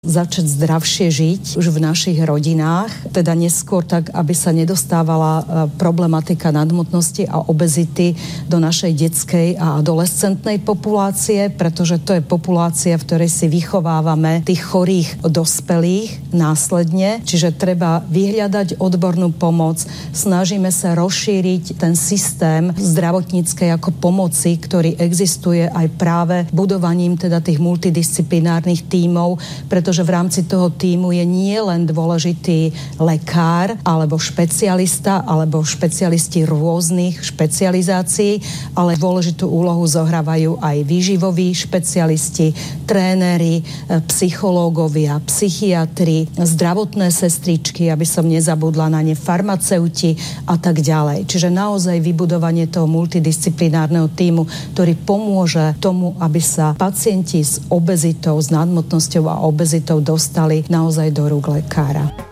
začať zdravšie žiť už v našich rodinách, teda neskôr tak, aby sa nedostávala problematika nadmotnosti a obezity do našej detskej a adolescentnej populácie, pretože to je populácia, v ktorej si vychovávame tých chorých dospelých následne, čiže treba vyhľadať odbornú pomoc, snažíme sa rozšíriť ten systém zdravotníckej ako pomoci, ktorý existuje aj práve budovaním teda tých multidisciplinárnych tímov, pretože v rámci toho tímu je nie len dôležitý lekár alebo špecialista alebo špecialisti rôznych špecializácií, ale dôležitú úlohu zohrávajú aj výživoví špecialisti, tréneri, psychológovia, psychiatri, zdravotné sestričky, aby som nezabudla na ne, farmaceuti a tak ďalej. Čiže naozaj vybudovanie toho multidisciplinárneho tímu, ktorý pomôže tomu, aby sa pacienti s obezitou, s nadmotnosťou a obezitou dostali naozaj do rúk lekára.